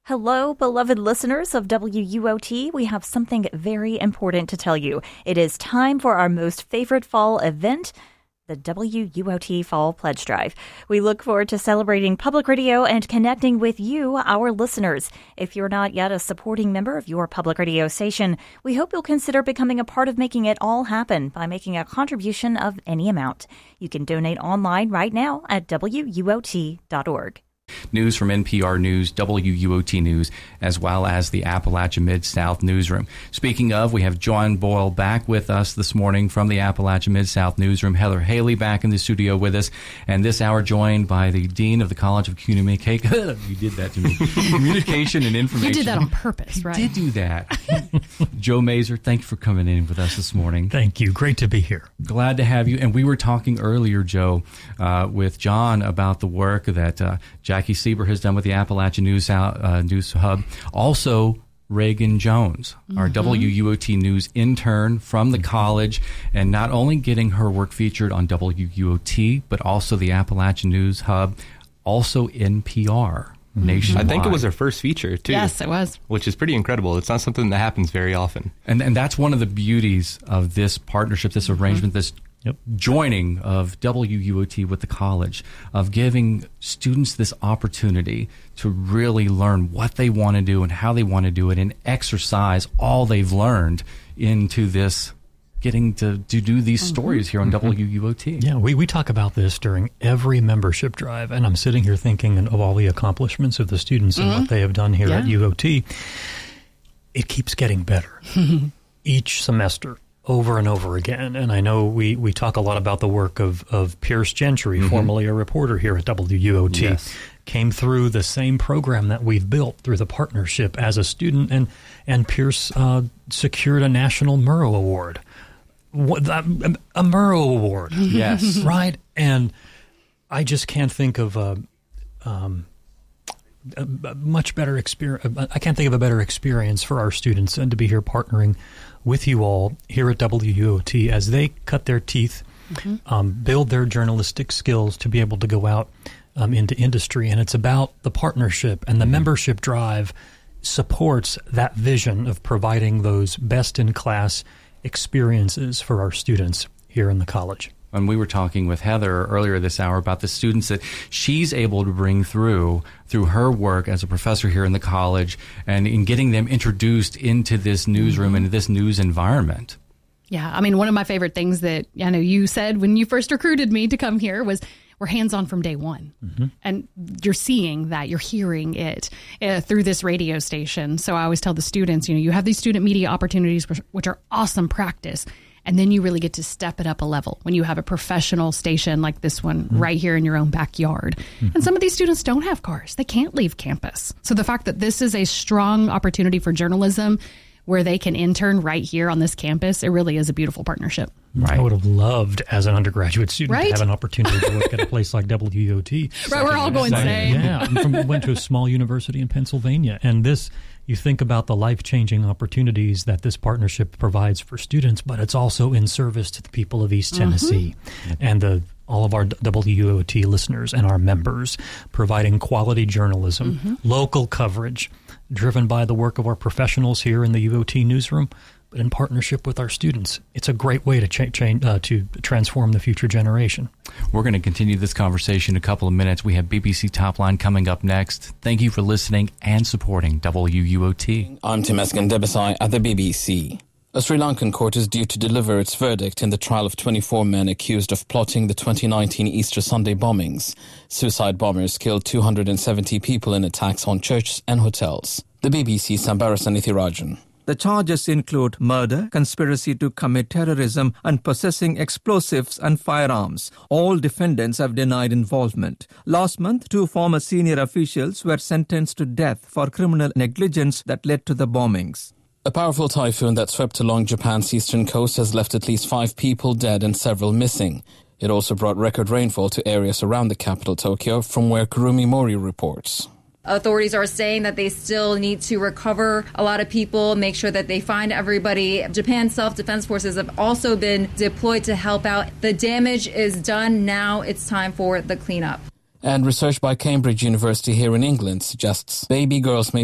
Hello, beloved listeners of WUOT. We have something very important to tell you. It is time for our most favorite fall event, the WUOT Fall Pledge Drive. We look forward to celebrating public radio and connecting with you, our listeners. If you're not yet a supporting member of your public radio station, we hope you'll consider becoming a part of making it all happen by making a contribution of any amount. You can donate online right now at WUOT.org. News from NPR News, WUOT News, as well as the Appalachia Mid-South Newsroom. Speaking of, we have John Boyle back with us this morning from the Appalachia Mid-South Newsroom. Heather Haley back in the studio with us, and this hour joined by the Dean of the College of Communication. You did that to me. Communication and Information. You did that on purpose, right? I did do that. Joe Mazer, thank you for coming in with us this morning. Thank you. Great to be here. Glad to have you. And we were talking earlier, Joe, with John about the work that Jackie Sieber has done with the Appalachia News Hub. Also, Reagan Jones, our WUOT News intern from the college, and not only getting her work featured on WUOT, but also the Appalachia News Hub, also NPR nationwide. I think it was her first feature, too. Yes, it was. Which is pretty incredible. It's not something that happens very often. And that's one of the beauties of this partnership, this arrangement, this joining of WUOT with the college, of giving students this opportunity to really learn what they want to do and how they want to do it and exercise all they've learned into this, getting to do these stories here on WUOT. Yeah, we talk about this during every membership drive, and I'm sitting here thinking of all the accomplishments of the students and what they have done here at UOT. It keeps getting better each semester, over and over again. And I know we talk a lot about the work of Pierce Gentry, formerly a reporter here at WUOT. Yes. Came through the same program that we've built through the partnership as a student, and Pierce secured a National Murrow Award. A Murrow Award. Yes. Right? And I just can't think of a much better experience. I can't think of a better experience for our students and to be here partnering with you all here at WUOT as they cut their teeth, build their journalistic skills to be able to go out into industry. And it's about the partnership, and the membership drive supports that vision of providing those best-in-class experiences for our students here in the college. And we were talking with Heather earlier this hour about the students that she's able to bring through her work as a professor here in the college, and in getting them introduced into this newsroom and this news environment. Yeah, I mean, one of my favorite things that I know you said when you first recruited me to come here was we're hands-on from day one. And you're seeing that, you're hearing it through this radio station. So I always tell the students, you have these student media opportunities, which are awesome practice. And then you really get to step it up a level when you have a professional station like this one right here in your own backyard. And some of these students don't have cars. They can't leave campus. So the fact that this is a strong opportunity for journalism where they can intern right here on this campus, it really is a beautiful partnership. Right. I would have loved, as an undergraduate student, to have an opportunity to work at a place like WUOT. Right, we're all going same. Yeah, I went to a small university in Pennsylvania, and this, you think about the life-changing opportunities that this partnership provides for students, but it's also in service to the people of East Tennessee and all of our WUOT listeners and our members, providing quality journalism, local coverage, driven by the work of our professionals here in the UOT newsroom, but in partnership with our students. It's a great way to to transform the future generation. We're going to continue this conversation in a couple of minutes. We have BBC Top Line coming up next. Thank you for listening and supporting WUOT. I'm Temesgen Debesai at the BBC. A Sri Lankan court is due to deliver its verdict in the trial of 24 men accused of plotting the 2019 Easter Sunday bombings. Suicide bombers killed 270 people in attacks on churches and hotels. The BBC, Sambarasan Ithirajan. The charges include murder, conspiracy to commit terrorism, and possessing explosives and firearms. All defendants have denied involvement. Last month, 2 former senior officials were sentenced to death for criminal negligence that led to the bombings. A powerful typhoon that swept along Japan's eastern coast has left at least 5 people dead and several missing. It also brought record rainfall to areas around the capital, Tokyo, from where Kurumi Mori reports. Authorities are saying that they still need to recover a lot of people, make sure that they find everybody. Japan's self-defense forces have also been deployed to help out. The damage is done. Now it's time for the cleanup. And research by Cambridge University here in England suggests baby girls may